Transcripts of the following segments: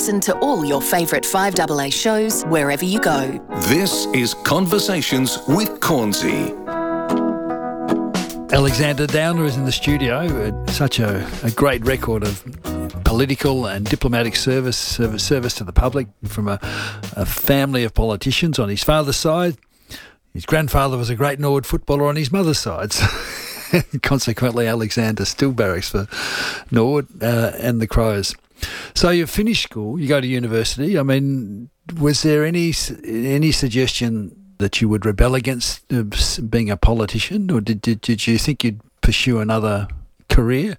listen to all your favourite 5AA shows wherever you go. This is Conversations with Cornsey. Alexander Downer is in the studio. Such a great record of political and diplomatic service to the public from a family of politicians on his father's side. His grandfather was a great Norwood footballer on his mother's side. So consequently, Alexander still barracks for Norwood and the Crows. So you finished school, you go to university. I mean, was there any suggestion that you would rebel against being a politician, or did you think you'd pursue another career?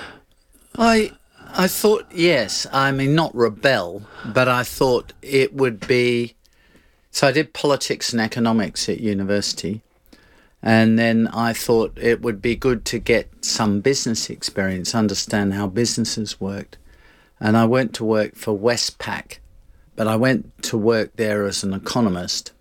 I thought, yes. I mean, not rebel, but I thought it would be... So I did politics and economics at university, and then I thought it would be good to get some business experience, understand how businesses worked. And I went to work for Westpac, but I went to work there as an economist.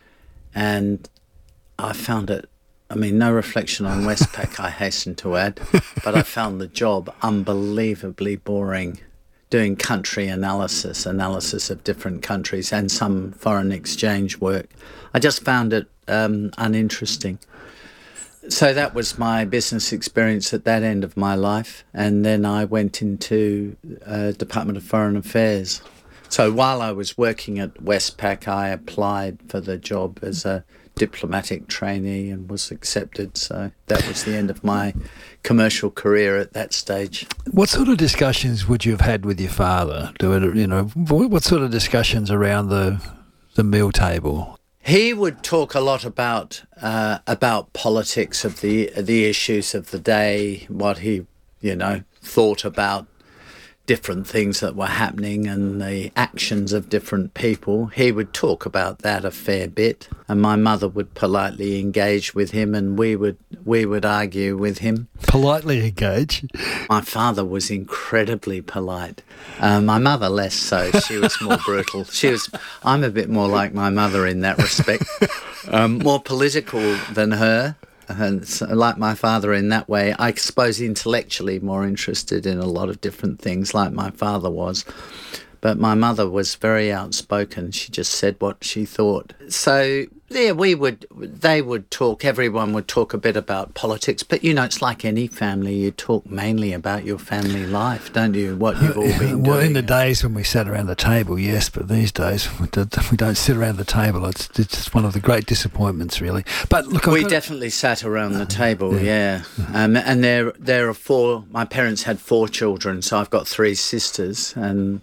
And I found it, I mean, no reflection on Westpac, I hasten to add, but I found the job unbelievably boring, doing country analysis of different countries and some foreign exchange work. I just found it uninteresting. So that was my business experience at that end of my life. And then I went into Department of Foreign Affairs. So while I was working at Westpac, I applied for the job as a diplomatic trainee and was accepted. So that was the end of my commercial career at that stage. What sort of discussions would you have had with your father? What sort of discussions around the meal table? He would talk a lot about politics, of the issues of the day, what he, thought about different things that were happening and the actions of different people. He would talk about that a fair bit, and my mother would politely engage with him, and we would argue with him. Politely engage? My father was incredibly polite. My mother less so. She was more brutal. I'm a bit more like my mother in that respect. More political than her. And so, like my father in that way, I suppose intellectually more interested in a lot of different things like my father was. But my mother was very outspoken. She just said what she thought. So, yeah, they would talk, everyone would talk a bit about politics. But, it's like any family, you talk mainly about your family life, don't you, what you've all been doing. Well, in the days when we sat around the table, yes, but these days we don't sit around the table. It's just one of the great disappointments, really. But look, we definitely sat around the table, yeah. And there are four, my parents had 4 children, so I've got 3 sisters, and...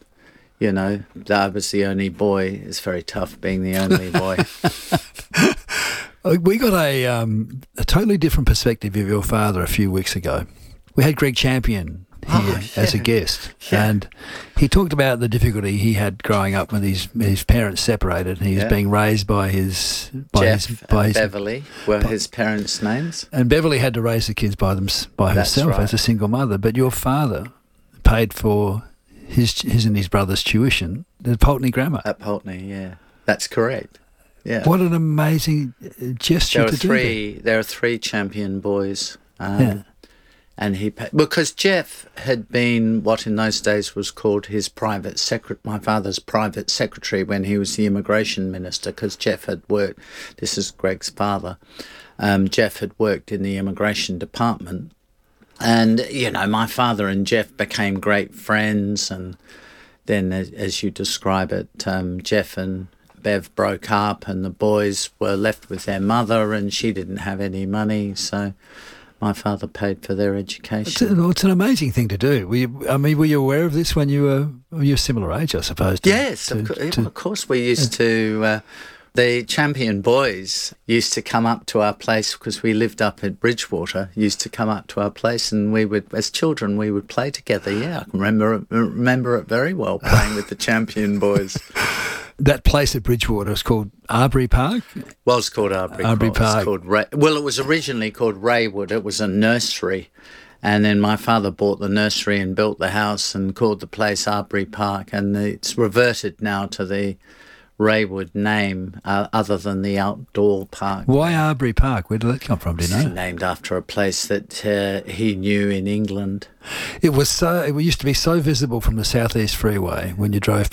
I was the only boy. It's very tough being the only boy. We got a totally different perspective of your father a few weeks ago. We had Greg Champion here as a guest, and he talked about the difficulty he had growing up when his parents separated, and he was being raised by Beverly were his parents' names. And Beverly had to raise the kids by herself as a single mother. But your father paid for his and his brother's tuition at Pulteney Grammar. At Pulteney, yeah. That's correct. Yeah. What an amazing gesture to do. There are 3 champion boys. And he because Jeff had been what in those days was called his my father's private secretary when he was the immigration minister, because Jeff had worked, this is Greg's father, Jeff had worked in the immigration department. And, my father and Jeff became great friends. And then, as you describe it, Jeff and Bev broke up and the boys were left with their mother, and she didn't have any money. So my father paid for their education. It's an amazing thing to do. Were you aware of this when you were a similar age, I suppose? Yes, of course we used to... The champion boys used to come up to our place, because we lived up at Bridgewater, used to come up to our place, and we would, as children, we would play together. Yeah, I can remember it very well, playing with the champion boys. That place at Bridgewater was called Arbury Park? Well, it's called Arbury Park. It was originally called Raywood. It was a nursery. And then my father bought the nursery and built the house and called the place Arbury Park. And it's reverted now to the Raywood name, other than the outdoor park. Why Arbury Park? Where did that come from, do you know? It's named after a place that he knew in England. It used to be so visible from the South East Freeway when you drove